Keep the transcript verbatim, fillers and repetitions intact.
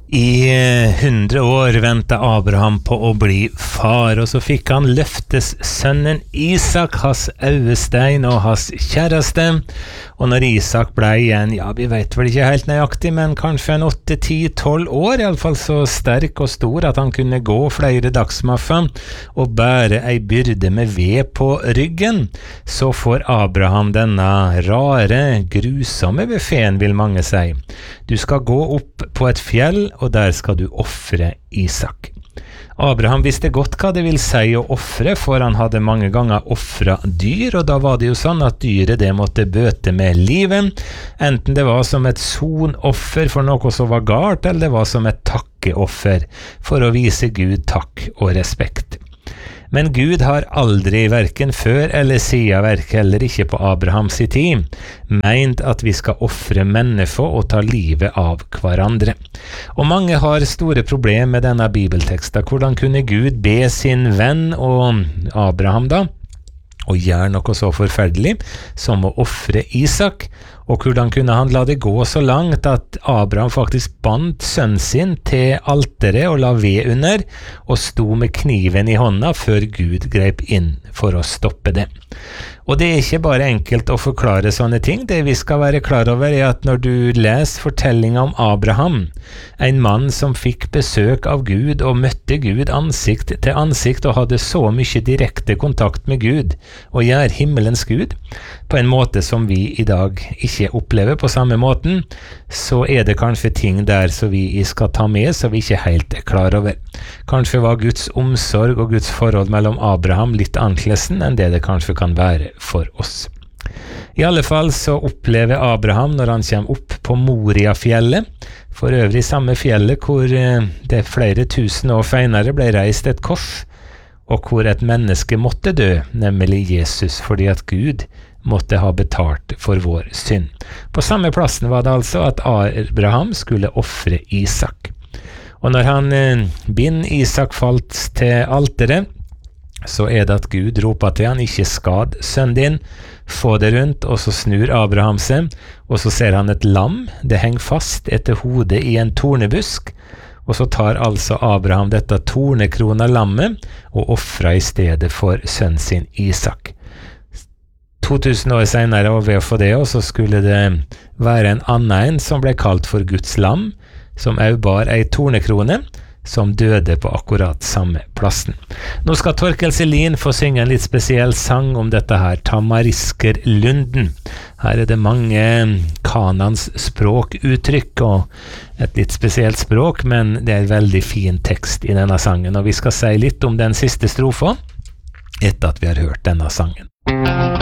I hundre år ventet Abraham på å bli far, og så fikk han løftes sønnen Isak, hans øyestein og hans kjæreste. Og når Isak ble igjen, ja, vi vet vel ikke helt nøyaktig, men kanskje en åtte, ti, tolv år, i alle fall så sterk og stor at han kunne gå flere dagsmaffer og bære ei byrde med ved på ryggen, så får Abraham denne rare, grusomme befeden, vil mange si. Du skal gå opp på et fjell, og der skal du offre Isak. Abraham visste godt hva det vil si å offre, for han hadde mange ganger offret dyr, og da var det jo sånn at dyret det måtte bøte med livet, enten det var som et sonoffer for noe som var galt, eller det var som et takkeoffer for å vise Gud takk og respekt. Men Gud har aldri, hverken før eller siden, verk heller ikke på Abrahams tid, meint at vi skal offre mennesker og ta livet av hverandre. Og mange har store problemer med denne bibelteksten. Hvordan kunne Gud be sin venn og Abraham da, og gjøre noe så forferdelig som å offre Isak? Og hvordan kunne han la det gå så langt at Abraham faktisk bandt sønnen sin til alteret og la ved under, og sto med kniven i hånda før Gud grep inn for å stoppe det? Og det er ikke bare enkelt å forklare sånne ting. Det vi skal være klar over er at når du leser fortellingen om Abraham, en mann som fikk besøk av Gud og møtte Gud ansikt til ansikt og hadde så mye direkte kontakt med Gud og gjør himmelens Gud, på en måte som vi i dag ikke opplever på samme måten, så er det kanskje ting der som vi skal ta med så vi ikke helt er klar over. Kanskje var Guds omsorg og Guds forhold mellom Abraham litt annerledes enn det det kanskje kan være for oss. I alle fall så opplever Abraham når han kommer opp på Moria-fjellet, for øvrig samme fjellet hvor det flere tusen år senere ble reist et kors, og hvor et menneske måtte dø, nemlig Jesus, fordi at Gud måtte ha betalt for vår synd. På samme plassen var det altså at Abraham skulle offre Isak. Og når han eh, bind Isak falt til alteret, så er det at Gud roper til han, ikke skad sønnen din, få det rundt, og så snur Abraham seg, og så ser han et lam, det henger fast etter hodet i en tornebusk, og så tar altså Abraham dette tornekrona lammet og offrer i stedet for sønnen sin Isak. to tusen år senere, og ved å få det, og så skulle det være en annen en som ble kalt for Guds lam, som også bar ei tornekrone, som døde på akkurat samme plassen. Nå skal Torkel Selin få synge en litt spesiell sang om dette her, Tamariskerlunden. Her er det mange kanans språkuttrykk og et litt spesielt språk, men det er en veldig fin tekst i denne sangen, og vi skal si litt om den siste strofa etter at vi har hørt denne sangen.